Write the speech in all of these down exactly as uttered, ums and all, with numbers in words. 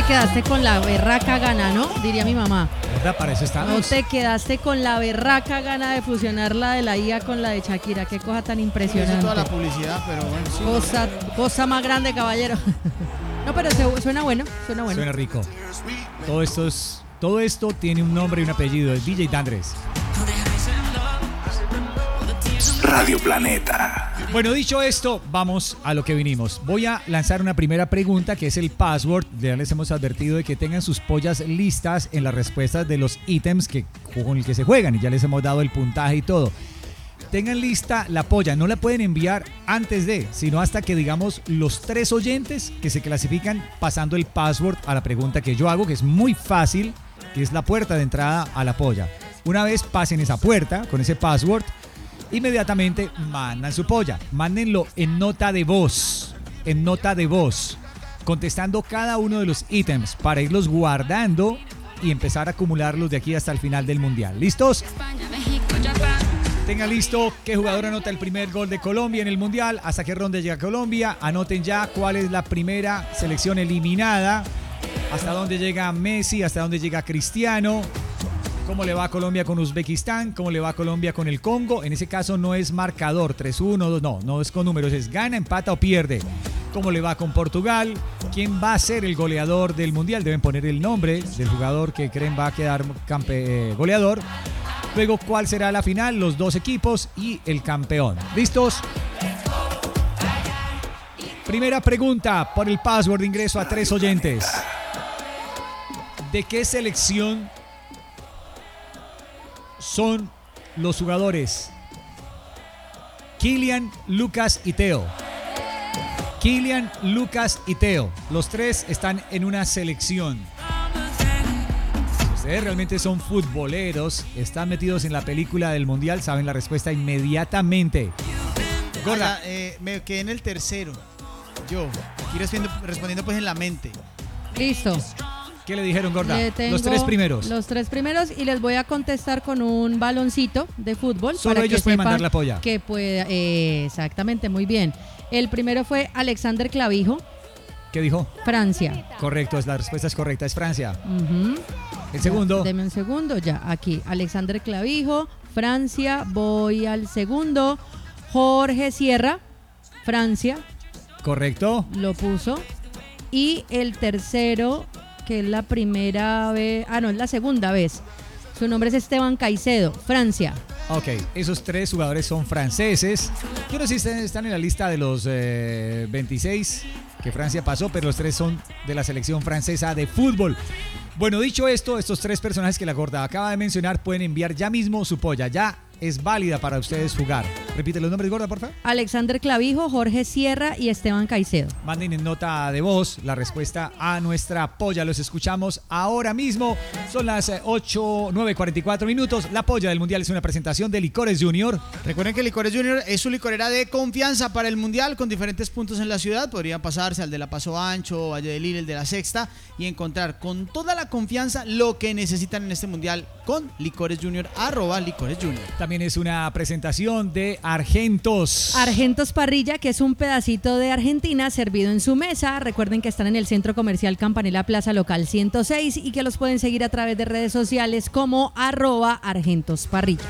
quedaste con la berraca gana, ¿no? Diría mi mamá. ¿Verdad? Para eso estamos. No te quedaste con la berraca gana de fusionar la de la I A con la de Shakira. Qué cosa tan impresionante. Toda la publicidad, pero bueno, sí. Cosa, cosa más grande, caballero. No, pero se, suena bueno, suena bueno. Suena rico. Todo esto es, todo esto tiene un nombre y un apellido. Es D J Dandres. Radio Planeta. Bueno, dicho esto, vamos a lo que vinimos. Voy a lanzar una primera pregunta que es el password. Ya les hemos advertido de que tengan sus pollas listas en las respuestas de los ítems que, con el que se juegan y ya les hemos dado el puntaje y todo. Tengan lista la polla, no la pueden enviar antes de, sino hasta que digamos los tres oyentes que se clasifican pasando el password a la pregunta que yo hago, que es muy fácil, que es la puerta de entrada a la polla. Una vez pasen esa puerta con ese password, inmediatamente mandan su polla. Mándenlo en nota de voz, en nota de voz, contestando cada uno de los ítems para irlos guardando y empezar a acumularlos de aquí hasta el final del mundial. ¿Listos? Tengan listo qué jugador anota el primer gol de Colombia en el mundial, hasta qué ronda llega Colombia. Anoten ya cuál es la primera selección eliminada, hasta dónde llega Messi, hasta dónde llega Cristiano. ¿Cómo le va a Colombia con Uzbekistán? ¿Cómo le va a Colombia con el Congo? En ese caso no es marcador, tres uno, dos, no, no es con números, es gana, empata o pierde. ¿Cómo le va con Portugal? ¿Quién va a ser el goleador del Mundial? Deben poner el nombre del jugador que creen va a quedar campe- eh, goleador. Luego, ¿cuál será la final? Los dos equipos y el campeón. ¿Listos? Primera pregunta por el password de ingreso a tres oyentes. ¿De qué selección son los jugadores Kylian, Lucas y Teo? Kylian, Lucas y Teo. Los tres están en una selección. Si ustedes realmente son futboleros, están metidos en la película del Mundial, saben la respuesta inmediatamente. Gorda, eh, me quedé en el tercero. Yo, aquí respondiendo, respondiendo pues en la mente. Listo. ¿Qué le dijeron, Gorda? Le tengo Los tres primeros. Los tres primeros y les voy a contestar con un baloncito de fútbol. Solo para ellos que pueden sepan mandar la polla. Que pueda, eh, exactamente, muy bien. El primero fue Alexander Clavijo, ¿Qué dijo? Francia. Correcto, es la respuesta es correcta, es Francia. Uh-huh. El segundo. Ya, deme un segundo, ya, aquí. Alexander Clavijo, Francia. Voy al segundo. Jorge Sierra, Francia. Correcto. Lo puso. Y el tercero, que es la primera vez, ah no, es la segunda vez. Su nombre es Esteban Caicedo, Francia. Ok, esos tres jugadores son franceses. Yo no sé si están en la lista de los eh, veintiséis que Francia pasó, pero los tres son de la selección francesa de fútbol. Bueno, dicho esto, estos tres personajes que la Gorda acaba de mencionar pueden enviar ya mismo su polla. Ya es válida para ustedes jugar. Repite los nombres, Gorda, por favor. Alexander Clavijo, Jorge Sierra y Esteban Caicedo. Manden en nota de voz la respuesta a nuestra polla. Los escuchamos ahora mismo. Son las ocho, nueve, cuarenta y cuatro minutos. La polla del Mundial es una presentación de Licores Junior. Recuerden que Licores Junior es su licorera de confianza para el Mundial, con diferentes puntos en la ciudad. Podrían pasarse al de la Paso Ancho, Valle del Lille, el de la Sexta, y encontrar con toda la confianza lo que necesitan en este Mundial con Licores Junior, arroba Licores Junior. También es una presentación de Argentos. Argentos Parrilla, que es un pedacito de Argentina servido en su mesa. Recuerden que están en el Centro Comercial Campanella Plaza Local ciento seis y que los pueden seguir a través de redes sociales como arroba Argentos Parrilla.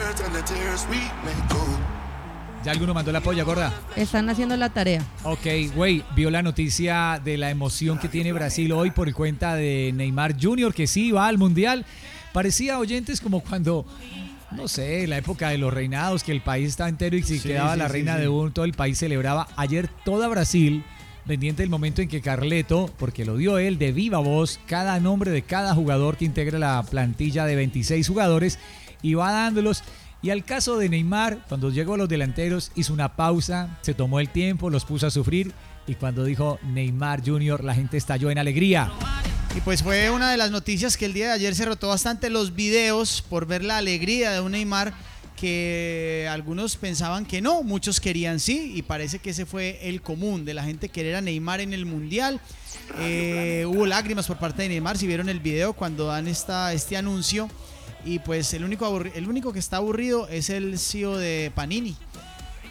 ¿Ya alguno mandó la polla, Gorda? Están haciendo la tarea. Ok, güey, vio la noticia de la emoción que tiene Brasil hoy por cuenta de Neymar junior, que sí va al Mundial. Parecía, oyentes, como cuando, no sé, la época de los reinados, que el país estaba entero y si Sí, quedaba sí, la sí, reina sí. de uno, todo el país celebraba. Ayer toda Brasil, pendiente del momento en que Carleto, porque lo dio él de viva voz, cada nombre de cada jugador que integra la plantilla de veintiséis jugadores, iba dándolos. Y al caso de Neymar, cuando llegó a los delanteros, hizo una pausa, se tomó el tiempo, los puso a sufrir y cuando dijo Neymar junior, la gente estalló en alegría. Y pues fue una de las noticias que el día de ayer se rotó bastante los videos por ver la alegría de un Neymar que algunos pensaban que no, muchos querían sí, y parece que ese fue el común de la gente querer a Neymar en el Mundial. Eh, hubo lágrimas por parte de Neymar, si vieron el video cuando dan esta, este anuncio. Y pues el único, aburri- el único que está aburrido es el C E O de Panini,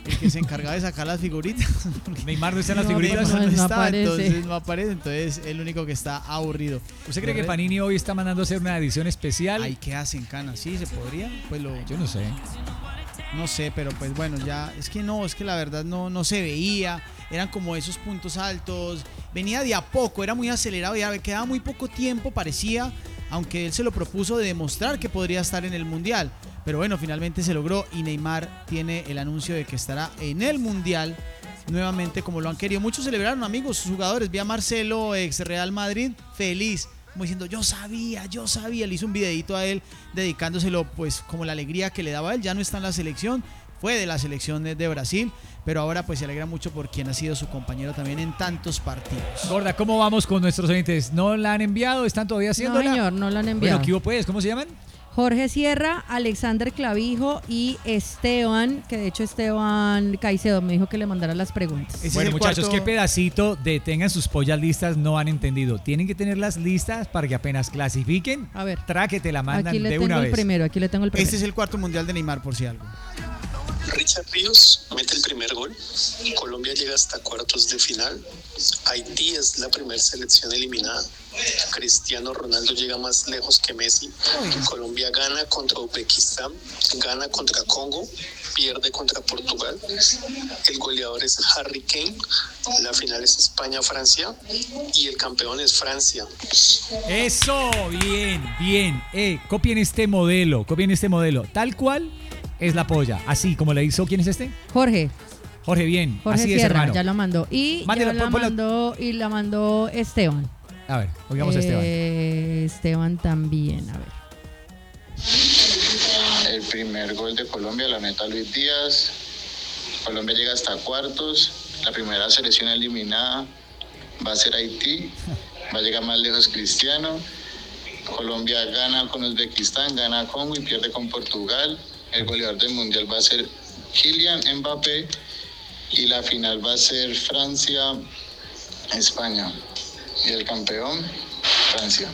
el que se encargaba de sacar las figuritas. Neymar no está en las No, figuritas. Neymar no, no está, aparece. entonces no aparece, entonces es el único que está aburrido. ¿Usted cree que Panini hoy está mandando a hacer una edición especial? Ay, ¿qué hacen, Cana? ¿Sí se podría? Pues lo, Yo no sé. no sé, pero pues bueno, ya es que no, es que la verdad no, no se veía, eran como esos puntos altos, venía de a poco, era muy acelerado, ya quedaba muy poco tiempo, parecía, aunque él se lo propuso de demostrar que podría estar en el Mundial, pero bueno, finalmente se logró y Neymar tiene el anuncio de que estará en el Mundial nuevamente como lo han querido. Muchos celebraron, amigos, sus jugadores, vi a Marcelo, ex Real Madrid, feliz, como diciendo, yo sabía, yo sabía, le hizo un videito a él dedicándoselo pues como la alegría que le daba a él, ya no está en la selección, fue de la selección de Brasil, pero ahora pues se alegra mucho por quien ha sido su compañero también en tantos partidos. Gorda, ¿cómo vamos con nuestros oyentes? ¿No la han enviado? ¿Están todavía No, haciéndola? señor, no la han enviado. Bueno, ¿qué hubo pues? ¿Cómo se llaman? Jorge Sierra, Alexander Clavijo y Esteban, que de hecho Esteban Caicedo me dijo que le mandara las preguntas. Ese Bueno, es el muchachos, cuarto- ¿qué pedacito de tengan sus pollas listas no han entendido? Tienen que tenerlas listas para que apenas clasifiquen, A ver, traque te la mandan aquí le de tengo una el vez. primero, aquí le tengo el primero. Este es el cuarto mundial de Neymar, por si algo. Richard Ríos mete el primer gol. Colombia llega hasta cuartos de final. Haití es la primera selección eliminada. Cristiano Ronaldo llega más lejos que Messi. Colombia gana contra Uzbekistán, gana contra Congo, pierde contra Portugal. El goleador es Harry Kane. La final es España-Francia y el campeón es Francia. Eso, bien, bien. Eh, copien este modelo, copien este modelo. Tal cual es la polla. Así como le hizo, ¿quién es este? Jorge, Jorge, bien. Jorge así es, Sierra, hermano. ya la mandó. Y Mándela, ya la pon- ponla- mandó, y la mandó Esteban. A ver, oigamos a Esteban. Eh, Esteban también, a ver. El primer gol de Colombia la meta Luis Díaz. Colombia llega hasta cuartos. La primera selección eliminada va a ser Haití. Va a llegar más lejos Cristiano. Colombia gana con Uzbekistán, gana Congo y pierde con Portugal. El goleador del mundial va a ser Kylian Mbappé. Y la final va a ser Francia-España. Y el campeón, Francia.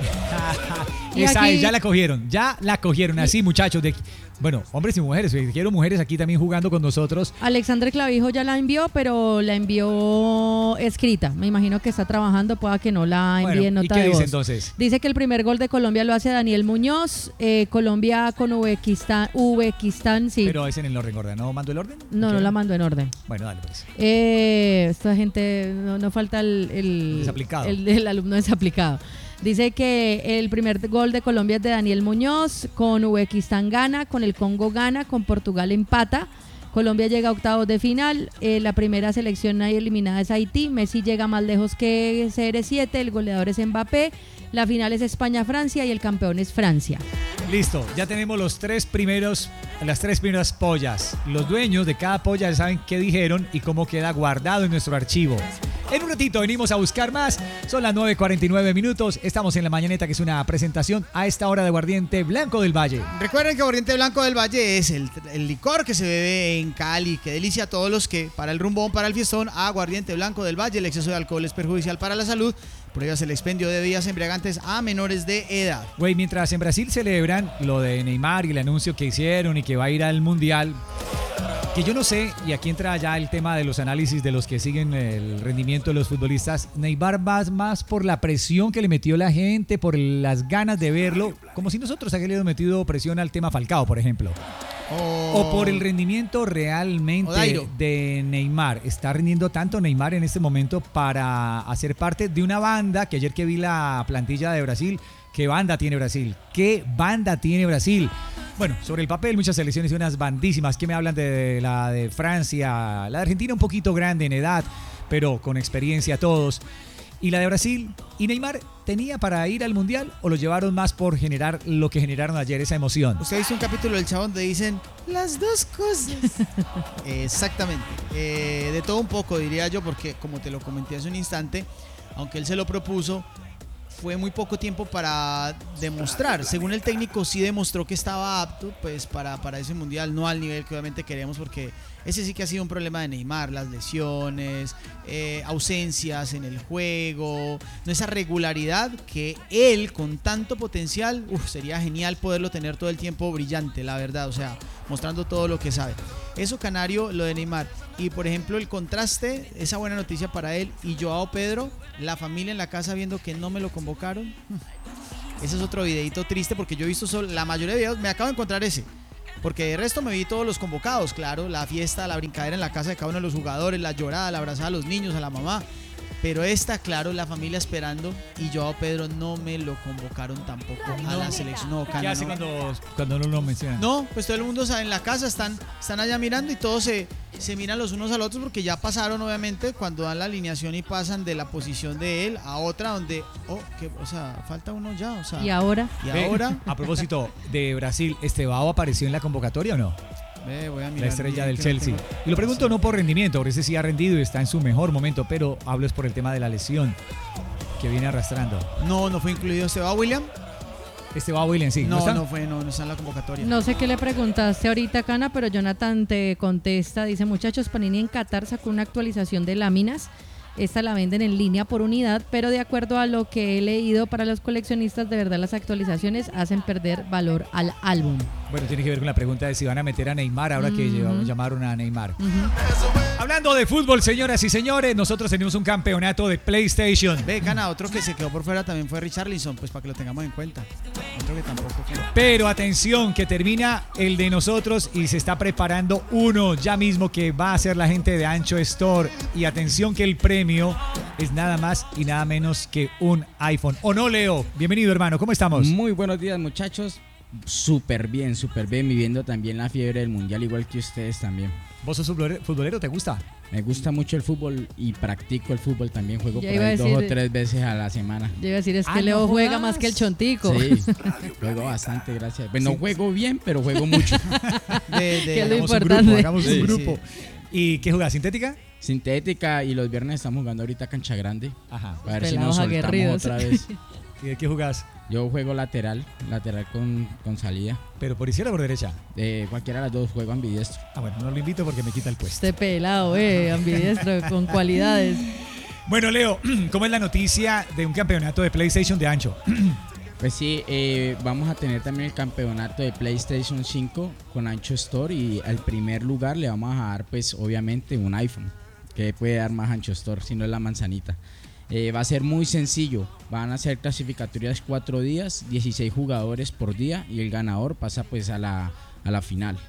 Y Esa aquí- es, ya la cogieron, ya la cogieron. Así, muchachos. De, bueno, hombres y mujeres. Quiero mujeres aquí también jugando con nosotros. Alexander Clavijo ya la envió, pero la envió escrita. Me imagino que está trabajando, pueda que no la envíe en Bueno, ¿y nota qué de dice voz. entonces? Dice que el primer gol de Colombia lo hace Daniel Muñoz. eh, Colombia con Uzbekistán, Uzbekistán, sí. Pero es en el orden, gorda. ¿No mando el orden? no, no ¿Qué? la mando en orden. Bueno, dale pues. Eh, esta gente, no, no falta el, el, Desaplicado. el, el alumno desaplicado. Dice que el primer gol de Colombia es de Daniel Muñoz, con Uzbekistán gana, con el Congo gana, con Portugal empata. Colombia llega a octavos de final, eh, la primera selección ahí eliminada es Haití, Messi llega más lejos que C R siete, el goleador es Mbappé, la final es España-Francia y el campeón es Francia. Listo, ya tenemos los tres primeros, las tres primeras pollas. Los dueños de cada polla ya saben qué dijeron y cómo queda guardado en nuestro archivo. En un ratito venimos a buscar más. Son las nueve cuarenta y nueve minutos. Estamos en La Mañaneta, que es una presentación a esta hora de Aguardiente Blanco del Valle. Recuerden que Aguardiente Blanco del Valle es el, el licor que se bebe en Cali. Qué delicia a todos los que para el rumbón, para el fiestón, Aguardiente Blanco del Valle. El exceso de alcohol es perjudicial para la salud. Prohíbas el expendio de bebidas embriagantes a menores de edad. Güey, mientras en Brasil celebran lo de Neymar y el anuncio que hicieron y que va a ir al Mundial, que yo no sé, y aquí entra ya el tema de los análisis de los que siguen el rendimiento de los futbolistas. Neymar va más por la presión que le metió la gente, por las ganas de verlo, como si nosotros hubiéramos metido presión al tema Falcao, por ejemplo. Oh. O por el rendimiento O realmente Dairo. de Neymar. Está rindiendo tanto Neymar en este momento para hacer parte de una banda que ayer que vi la plantilla de Brasil, ¿qué banda tiene Brasil? ¿Qué banda tiene Brasil? Bueno, sobre el papel, muchas selecciones y unas bandísimas. ¿Qué me hablan de la de Francia? La de Argentina un poquito grande en edad, pero con experiencia todos. ¿Y la de Brasil? ¿Y Neymar tenía para ir al Mundial o lo llevaron más por generar lo que generaron ayer, esa emoción? Usted ha visto un capítulo del Chavo donde dicen las dos cosas. Exactamente. Eh, de todo un poco, diría yo, porque como te lo comenté hace un instante, aunque él se lo propuso, fue muy poco tiempo para demostrar. Según el técnico, sí demostró que estaba apto pues, para, para ese mundial, no al nivel que obviamente queremos, porque ese sí que ha sido un problema de Neymar, las lesiones, eh, ausencias en el juego, no esa regularidad que él, con tanto potencial, uf, sería genial poderlo tener todo el tiempo brillante, la verdad. O sea, mostrando todo lo que sabe. Eso Canario, lo de Neymar. Y por ejemplo el contraste, esa buena noticia para él y Joao Pedro, la familia en la casa viendo que no me lo convocaron. Ese es otro videito triste porque yo he visto solo, la mayoría de videos, me acabo de encontrar ese. Porque de resto me vi todos los convocados, claro, la fiesta, la brincadera en la casa de cada uno de los jugadores, la llorada, la abrazada a los niños, a la mamá. Pero esta, claro, la familia esperando y Joao Pedro no me lo convocaron tampoco a la selección. No, Cana, ¿Qué hace no. cuando, cuando no lo mencionan? No, pues todo el mundo sabe, en la casa están, están allá mirando y todos se, se miran los unos a los otros porque ya pasaron obviamente cuando dan la alineación y pasan de la posición de él a otra donde, oh, que, o sea, falta uno ya, o sea. ¿Y ahora? Y Ve, ahora, a propósito de Brasil, ¿Estevao apareció en la convocatoria o no? ve, voy a mirar La estrella bien del que no Chelsea. tengo- Y lo pregunto no por rendimiento, porque ese sí ha rendido y está en su mejor momento, pero hablo es por el tema de la lesión que viene arrastrando. No, no fue incluido. ¿Se va William? Estevao Williams, sí. No, está? no fue, no, no está en la convocatoria. No sé qué le preguntaste ahorita, Cana, pero Jonathan te contesta. Dice, muchachos, Panini en Qatar sacó una actualización de láminas. Esta la venden en línea por unidad, pero de acuerdo a lo que he leído para los coleccionistas, de verdad las actualizaciones hacen perder valor al álbum. Bueno, tiene que ver con la pregunta de si van a meter a Neymar ahora que Ujú. llevamos- llamaron a Neymar. Ujú. Hablando de fútbol, señoras y señores, nosotros tenemos un campeonato de PlayStation. Ve, Cana, otro que se quedó por fuera también fue Richarlison, pues para que lo tengamos en cuenta. Otro que tampoco fue. Pero atención, que termina el de nosotros y se está preparando uno ya mismo que va a ser la gente de Ancho Store. Y atención que el premio es nada más y nada menos que un iPhone. ¿O no, Leo? Bienvenido, hermano. ¿Cómo estamos? Muy buenos días, muchachos. Súper bien, súper bien, viviendo también la fiebre del mundial, igual que ustedes también. ¿Vos sos futbolero? futbolero? ¿Te gusta? Me gusta mucho el fútbol y practico el fútbol también, juego Ya por iba a ahí dos decir- o tres veces a la semana. Yo iba a decir, es Ah, que no Leo juega jodas. más que el Chontico. Sí, juego bastante, gracias. Pues no juego bien, pero juego mucho. De, de- Que es lo Hagamos un importante. grupo, hagamos Sí, un grupo. sí. ¿Y qué jugás? ¿Sintética? Sintética, y los viernes estamos jugando ahorita cancha grande. Ajá. A ver si nos Pelados soltamos aguerridos. otra vez. ¿Y de qué jugás? Yo juego lateral, lateral con, con salida. ¿Pero por izquierda o por derecha? De cualquiera de las dos juego ambidiestro. Ah, bueno, no lo invito porque me quita el puesto. Este pelado, eh, ambidiestro, con cualidades. Bueno, Leo, ¿cómo es la noticia de un campeonato de PlayStation de Ancho? Pues sí, eh, vamos a tener también el campeonato de PlayStation cinco con Ancho Store, y al primer lugar le vamos a dar pues obviamente un iPhone, que puede dar más Ancho Store, si no es la manzanita. Eh, va a ser muy sencillo, van a ser clasificatorias cuatro días, dieciséis jugadores por día, y el ganador pasa pues a la, a la final.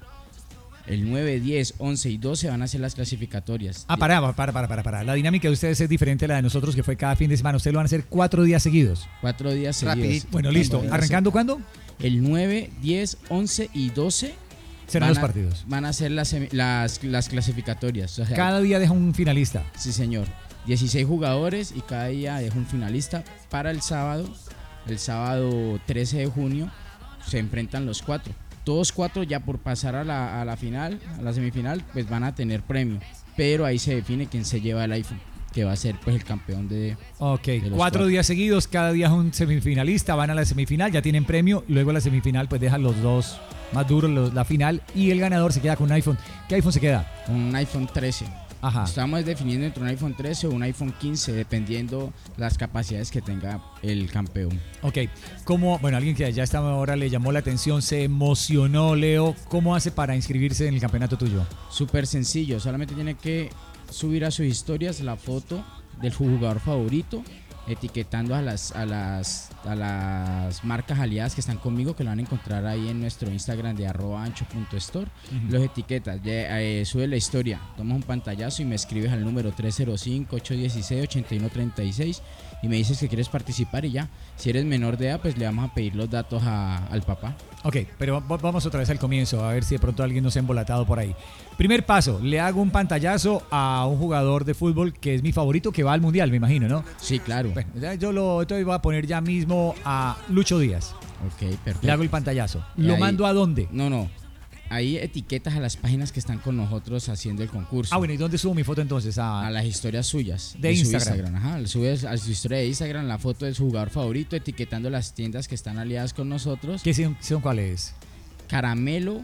El nueve, diez, once y doce van a ser las clasificatorias. Ah, para, para, para, para, para. La dinámica de ustedes es diferente a la de nosotros, que fue cada fin de semana. Ustedes lo van a hacer cuatro días seguidos. Cuatro días seguidos. Rapidito. Bueno, listo. Bueno, ¿Arrancando cuándo? El nueve, diez, once y doce Serán van los a- partidos. Van a ser las, semi- las, las clasificatorias. O sea, Cada día deja un finalista. sí, señor. dieciséis jugadores y cada día deja un finalista. Para el sábado, el sábado trece de junio, se enfrentan los cuatro. Todos cuatro ya por pasar a la, a la final, a la semifinal, pues van a tener premio. Pero ahí se define quién se lleva el iPhone, que va a ser pues el campeón de... Ok, los cuatro cuatro. días seguidos, cada día es un semifinalista, van a la semifinal, ya tienen premio, y luego la semifinal pues dejan los dos más duros, los- la final, y el ganador se queda con un iPhone. ¿Qué iPhone se queda? Un iPhone trece. Ajá. Estamos definiendo entre un iPhone trece o un iPhone quince, dependiendo las capacidades que tenga el campeón. Ok, ¿cómo, bueno, alguien que ya esta ahora le llamó la atención, se emocionó, Leo, ¿cómo hace para inscribirse en el campeonato tuyo? Súper sencillo, solamente tiene que subir a sus historias la foto del jugador favorito, etiquetando a las, a las, a las marcas aliadas que están conmigo, que lo van a encontrar ahí en nuestro Instagram de arroba ancho punto store. Los etiquetas, ya, eh, sube la historia, tomas un pantallazo y me escribes al número tres cero cinco, ocho uno seis, ocho uno tres seis y me dices que quieres participar, y ya. Si eres menor de edad, pues le vamos a pedir los datos a- al papá. Ok, pero va- vamos otra vez al comienzo, a ver si de pronto alguien nos ha embolatado por ahí. Primer paso, le hago un pantallazo a un jugador de fútbol que es mi favorito, que va al Mundial, me imagino, ¿no? Sí, claro. Bueno, ya yo lo entonces voy a poner ya mismo a Lucho Díaz. Ok, perfecto. Le hago el pantallazo. Y ¿Lo ahí- mando a dónde? No, no. Ahí etiquetas a las páginas que están con nosotros haciendo el concurso. Ah, bueno, ¿y dónde subo mi foto entonces? A, A las historias suyas. De su Instagram. Ajá, le subes a su historia de Instagram la foto de su jugador favorito, etiquetando las tiendas que están aliadas con nosotros. ¿Qué son, son cuáles? Caramelo,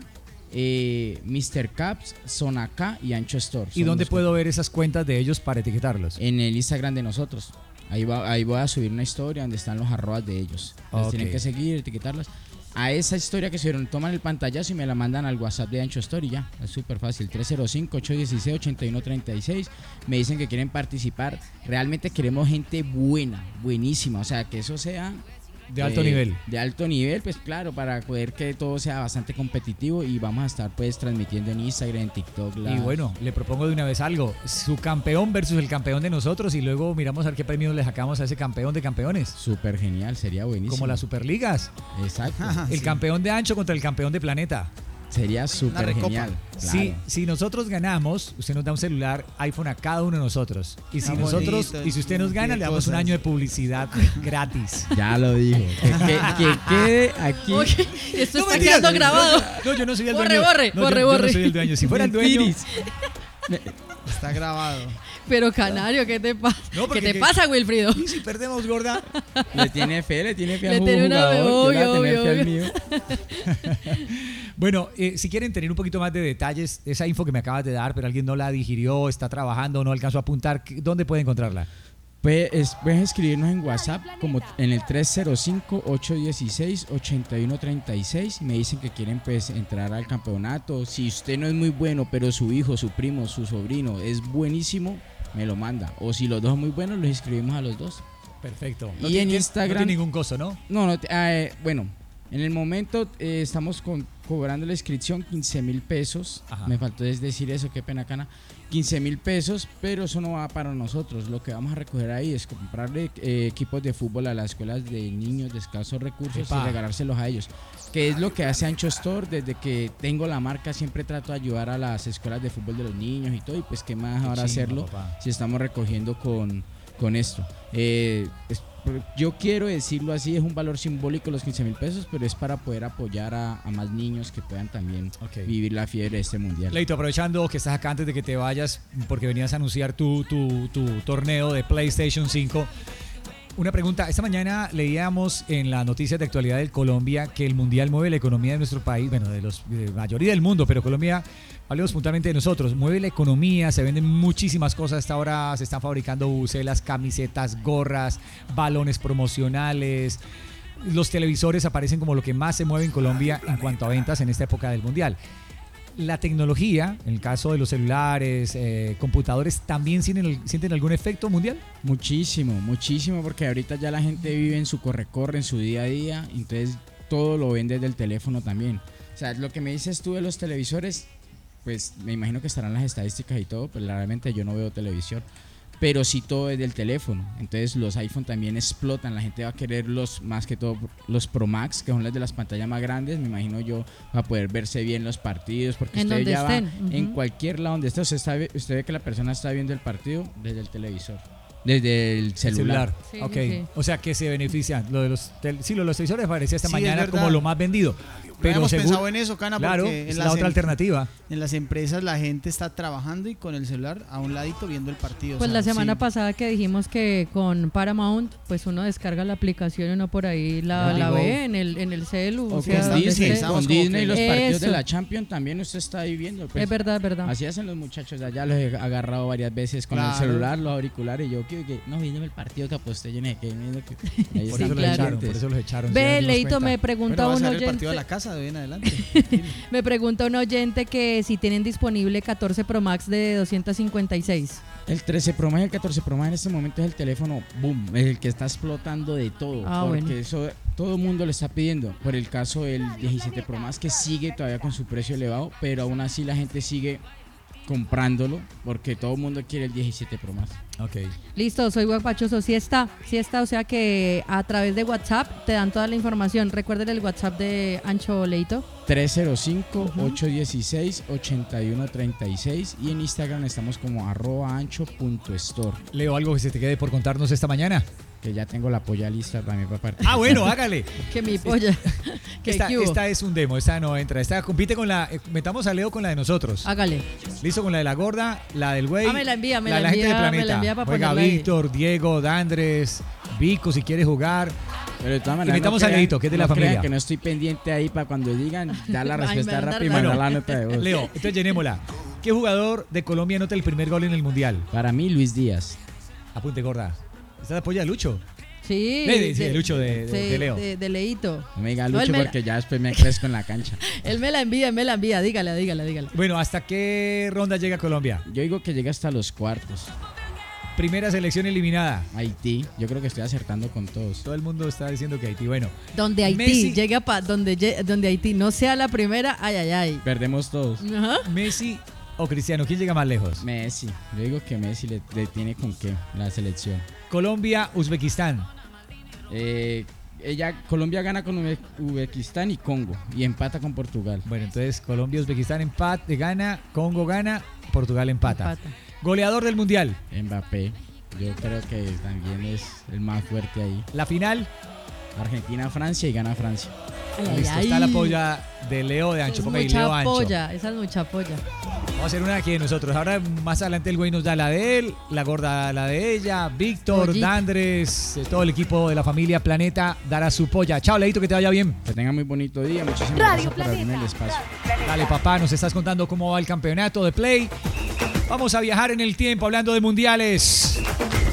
eh, mister Caps, Zona K y Ancho Store. ¿Y Son dónde los puedo ver esas cuentas de ellos para etiquetarlos? En el Instagram de nosotros. Ahí, va, ahí voy a subir una historia donde están los arrobas de ellos. Entonces Ok. tienen que seguir, etiquetarlas. a esa historia que subieron, toman el pantallazo y me la mandan al WhatsApp de Ancho Story, ya, es súper fácil, tres cero cinco, ocho uno seis, ocho uno tres seis, me dicen que quieren participar, realmente queremos gente buena, buenísima, o sea, que eso sea... De alto eh, nivel. De alto nivel, pues claro, para poder que todo sea bastante competitivo y vamos a estar pues transmitiendo en Instagram, en TikTok. Y bueno, le propongo de una vez algo, su campeón versus el campeón de nosotros y luego miramos a ver qué premios le sacamos a ese campeón de campeones. Súper genial, sería buenísimo. Como las Superligas. Exacto. El Sí. campeón de Ancho contra el campeón de Planeta. Sería súper recopa. genial. Claro. Si, si nosotros ganamos, usted nos da un celular iPhone a cada uno de nosotros. Y si Ah, nosotros, bonito, y si usted nos gana, qué le damos un cosas. año de publicidad gratis. Ya lo dijo. Que, que- que quede aquí. Oye, esto No, está mentiras. quedando grabado. No, yo no soy el Borre, dueño. borre, No, yo- borre, yo borre. no soy el dueño. Si fuera el dueño. Mentiris. Está grabado. Pero Canario, ¿qué te pasa? No, ¿Qué porque te que- pasa, Wilfrido? ¿Y si perdemos, gorda? Le tiene fe, le tiene fe Le al tiene una fe, jugador. yo le voy a obvio, tener fe al obvio. mío. Bueno, eh, si quieren tener un poquito más de detalles, esa info que me acabas de dar, pero alguien no la digirió, está trabajando, no alcanzó a apuntar, ¿dónde puede encontrarla? Puedes, puedes escribirnos en WhatsApp como en el tres cero cinco, ocho uno seis, ocho uno tres seis. Me dicen que quieren pues entrar al campeonato. Si usted no es muy bueno, pero su hijo, su primo, su sobrino es buenísimo, me lo manda. O si los dos son muy buenos, los inscribimos a los dos. Perfecto. Y tiene en que- Instagram- No tiene ningún costo, ¿no? No, no, te- eh, bueno, en el momento eh, estamos con, cobrando la inscripción quince mil pesos. Ajá. Me faltó es decir eso, qué pena, Cana. quince mil pesos, pero eso no va para nosotros. Lo que vamos a recoger ahí es comprarle eh, equipos de fútbol a las escuelas de niños de escasos recursos Epa. y regalárselos a ellos. Que es lo que hace Ancho Store. Desde que tengo la marca siempre trato de ayudar a las escuelas de fútbol de los niños y todo. Y pues qué más Qué ahora chimba, hacerlo papá. si estamos recogiendo con, con esto. Eh, es- yo quiero decirlo así, es un valor simbólico los quince mil pesos, pero es para poder apoyar a, a más niños que puedan también Ok. vivir la fiebre de este mundial. Leito, aprovechando que estás acá antes de que te vayas, porque venías a anunciar tu, tu, tu torneo de PlayStation cinco. Una pregunta, esta mañana leíamos en las noticias de actualidad de Colombia que el Mundial mueve la economía de nuestro país, bueno, de los de la mayoría del mundo, pero Colombia, hablemos puntualmente de nosotros, mueve la economía, se venden muchísimas cosas, hasta ahora se están fabricando bucelas, camisetas, gorras, balones promocionales, los televisores aparecen como lo que más se mueve en Colombia en cuanto a ventas en esta época del Mundial. La tecnología, en el caso de los celulares, eh, computadores, ¿también sienten, sienten algún efecto mundial? Muchísimo, muchísimo, porque ahorita ya la gente vive en su corre-corre, en su día a día, entonces todo lo ven desde el teléfono también. O sea, lo que me dices tú de los televisores, pues me imagino que estarán las estadísticas y todo, pero realmente yo no veo televisión. Pero sí todo es del teléfono, entonces los iPhone también explotan, la gente va a querer los, más que todo los Pro Max, que son las de las pantallas más grandes, me imagino yo, va a poder verse bien los partidos, porque En usted donde ya va estén, en ujú. cualquier lado donde esté, usted, sabe, usted ve que la persona está viendo el partido desde el televisor, desde el celular. Sí, ok, sí, sí. o sea que se benefician. Lo de los tel- sí, lo de los televisores parecía esta Sí, es mañana verdad. como lo más vendido. Pero hemos seguro, pensado en eso, Cana, claro, porque es en la las otra em- alternativa. En las empresas la gente está trabajando y con el celular a un ladito viendo el partido. o Pues sea, la semana sí. pasada que dijimos que con Paramount, pues uno descarga la aplicación y uno por ahí la, Ya la llegó. ve en el, en el celu. O o sea, con donde Disney, esté. estamos con como Disney que- los partidos de Eso. la Champions también usted está ahí viendo. pues. Es verdad, es verdad. Así hacen los muchachos de allá, los he agarrado varias veces con Claro. el celular, los auriculares, y yo que, que no, viendo el partido que aposté, yo no sé qué, viendo que ahí Por están eso los claro. echaron, por eso los echaron. sí, Ve, nos dimos Leito, cuenta. me pregunta Bueno, va a un ser el partido de oyente. la casa de hoy en adelante. Me pregunta un oyente que si tienen disponible catorce Pro Max de doscientos cincuenta y seis. El trece Pro Max y el catorce Pro Max en este momento es el teléfono, boom, es el que está explotando de todo. Ah, porque bueno. eso todo el mundo le está pidiendo. Por el caso del diecisiete Pro Max, que sigue todavía con su precio elevado, pero aún así la gente sigue comprándolo porque todo el mundo quiere el diecisiete Pro Max. Ok. Listo, soy guapachoso. Sí está, sí está. O sea que a través de WhatsApp te dan toda la información. Recuerden el WhatsApp de Ancho Leito. tres cero cinco, ocho uno seis, ocho uno tres seis y en Instagram estamos como arroba ancho punto store, Leo, algo que se te quede por contarnos esta mañana. que ya tengo la polla lista también para participar. Ah, bueno, hágale. Que mi polla. que Esta, ¿qué hubo? esta es un demo, esta no entra. Esta compite con la. eh, metamos a Leo con la de nosotros. Hágale. Listo con la de la gorda, la del güey. Ah, me la envía, me la, la la gente de envía, me Planeta. la envía para Juega ponerla ahí. Víctor, Diego, Dandres, Vico si quiere jugar. Pero de todas Y maneras, metamos no a crean- Leito, que es de la no crean familia. que no estoy pendiente ahí para cuando digan, dar la Ay, respuesta me van a rápida y dar mandar la- la nota de voz. Leo, entonces llenémosla. ¿Qué jugador de Colombia anota el primer gol en el Mundial? Para mí, Luis Díaz. Apunte, gorda. ¿Esta es la polla de Lucho? Sí. De, de- de Lucho, de, de- sí, de Leo. De, de Leito. No me diga No, él Lucho me la- porque ya después me crezco en la cancha. Él me la envía, él me la envía. Dígale, dígale, dígale. Bueno, ¿hasta qué ronda llega Colombia? Yo digo que llega hasta los cuartos. Primera selección eliminada. Haití, yo creo que estoy acertando con todos. Todo el mundo está diciendo que Haití. Bueno, Donde Haití Messi. llega pa, donde, lle- donde Haití no sea la primera, ay, ay, ay. Perdemos todos. Ajá. Messi o Cristiano, ¿quién llega más lejos? Messi, yo digo que Messi le, le tiene con qué la selección. Colombia, Uzbekistán. Eh, ella, Colombia gana con Ube- Uzbekistán y Congo y empata con Portugal. Bueno, entonces Colombia, Uzbekistán empate, gana, Congo gana, Portugal empata. Empata. Goleador del Mundial. Mbappé, yo creo que también es el más fuerte ahí. La final. Argentina-Francia y gana Francia. Ay, ay, Listo, ay. está la polla de Leo de Ancho. Es Ponga ahí mucha Leo Ancho. polla, esa es mucha polla. Vamos a hacer una aquí de nosotros. Ahora más adelante el güey nos da la de él, la gorda la de ella, Víctor, Pollita. Dandres, eh, todo el equipo de la familia Planeta dará su polla. Chao, Leito, que te vaya bien. Que tengan muy bonito día, muchísimas Radio gracias por abrirme el Planeta. espacio. Dale, papá, nos estás contando cómo va el campeonato de Play. Vamos a viajar en el tiempo hablando de mundiales.